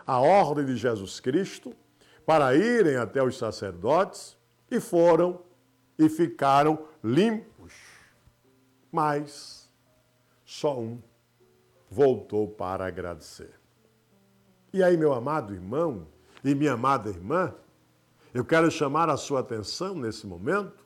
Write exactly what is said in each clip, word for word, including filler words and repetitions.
a ordem de Jesus Cristo para irem até os sacerdotes e foram e ficaram limpos. Mas só um voltou para agradecer. E aí, meu amado irmão e minha amada irmã, eu quero chamar a sua atenção nesse momento.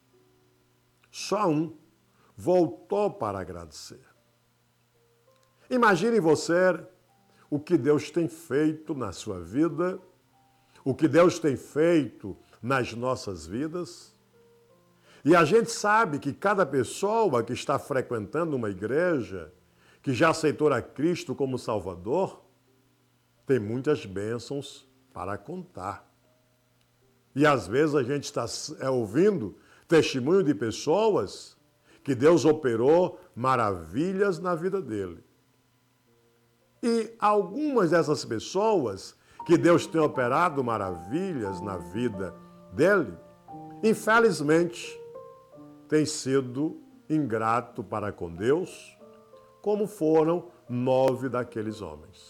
Só um voltou para agradecer. Imagine você o que Deus tem feito na sua vida, o que Deus tem feito nas nossas vidas. E a gente sabe que cada pessoa que está frequentando uma igreja, que já aceitou a Cristo como Salvador, tem muitas bênçãos para contar. E às vezes a gente está ouvindo testemunho de pessoas que Deus operou maravilhas na vida dele. E algumas dessas pessoas que Deus tem operado maravilhas na vida dele, infelizmente, tem sido ingrato para com Deus, como foram nove daqueles homens.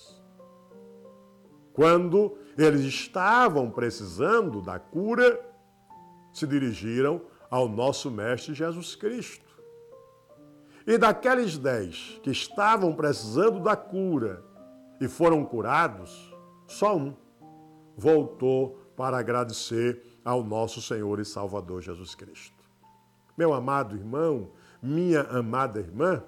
Quando eles estavam precisando da cura, se dirigiram ao nosso Mestre Jesus Cristo. E daqueles dez que estavam precisando da cura e foram curados, só um voltou para agradecer ao nosso Senhor e Salvador Jesus Cristo. Meu amado irmão, minha amada irmã,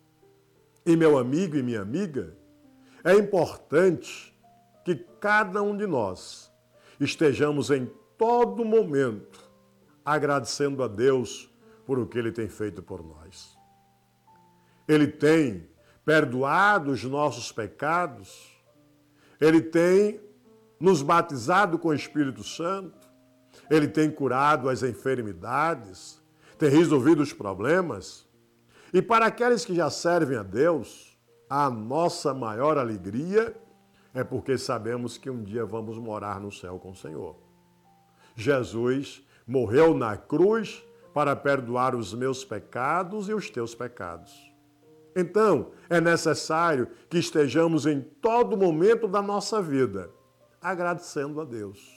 e meu amigo e minha amiga, é importante que cada um de nós estejamos em todo momento agradecendo a Deus por o que Ele tem feito por nós. Ele tem perdoado os nossos pecados, Ele tem nos batizado com o Espírito Santo, Ele tem curado as enfermidades, tem resolvido os problemas. E para aqueles que já servem a Deus, a nossa maior alegria é porque sabemos que um dia vamos morar no céu com o Senhor. Jesus morreu na cruz para perdoar os meus pecados e os teus pecados. Então, é necessário que estejamos em todo momento da nossa vida agradecendo a Deus.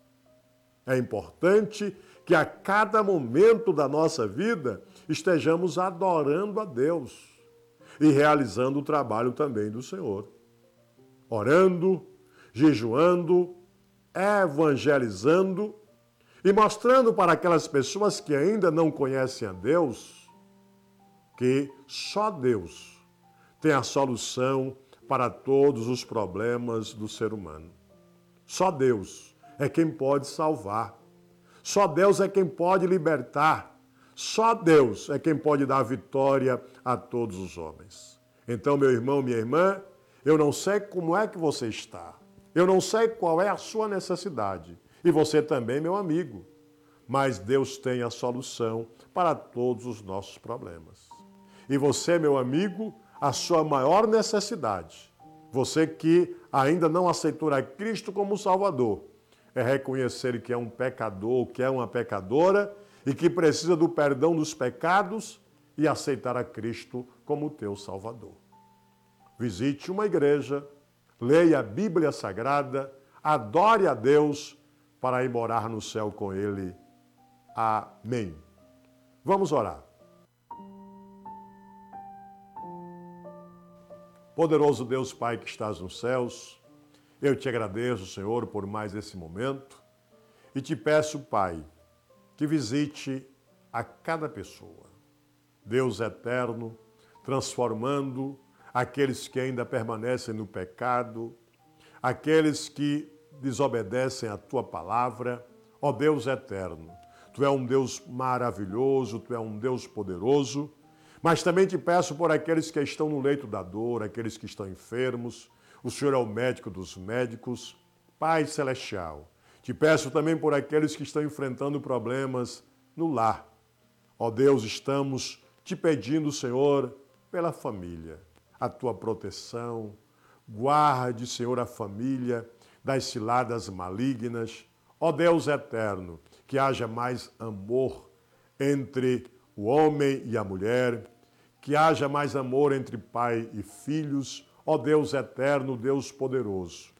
É importante que a cada momento da nossa vida estejamos adorando a Deus e realizando o trabalho também do Senhor. Orando, jejuando, evangelizando e mostrando para aquelas pessoas que ainda não conhecem a Deus que só Deus tem a solução para todos os problemas do ser humano. Só Deus é quem pode salvar. Só Deus é quem pode libertar. Só Deus é quem pode dar vitória a todos os homens. Então, meu irmão, minha irmã, eu não sei como é que você está. Eu não sei qual é a sua necessidade. E você também, meu amigo. Mas Deus tem a solução para todos os nossos problemas. E você, meu amigo, a sua maior necessidade, você que ainda não aceitou a Cristo como Salvador, é reconhecer que é um pecador, que é uma pecadora e que precisa do perdão dos pecados e aceitar a Cristo como teu Salvador. Visite uma igreja, leia a Bíblia Sagrada, adore a Deus para ir morar no céu com Ele. Amém. Vamos orar. Poderoso Deus Pai que estás nos céus, eu te agradeço, Senhor, por mais esse momento e te peço, Pai, que visite a cada pessoa. Deus eterno, transformando aqueles que ainda permanecem no pecado, aqueles que desobedecem à tua palavra. Ó Deus eterno, tu é um Deus maravilhoso, tu é um Deus poderoso, mas também te peço por aqueles que estão no leito da dor, aqueles que estão enfermos. O Senhor é o médico dos médicos. Pai Celestial, te peço também por aqueles que estão enfrentando problemas no lar. Ó Deus, estamos te pedindo, Senhor, pela família, a tua proteção. Guarde, Senhor, a família das ciladas malignas. Ó Deus eterno, que haja mais amor entre o homem e a mulher, que haja mais amor entre pai e filhos. Ó Deus eterno, Deus poderoso,